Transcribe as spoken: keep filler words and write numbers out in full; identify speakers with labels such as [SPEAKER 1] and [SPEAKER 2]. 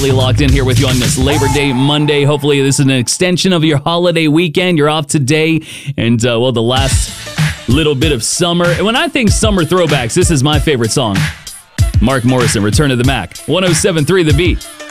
[SPEAKER 1] Kelly locked in here with you on this Labor Day Monday. Hopefully this is an extension of your holiday weekend. You're off today and, uh, well, the last little bit of summer. And when I think summer throwbacks, this is my favorite song. Mark Morrison, Return to the Mac. one oh seven point three The Beat.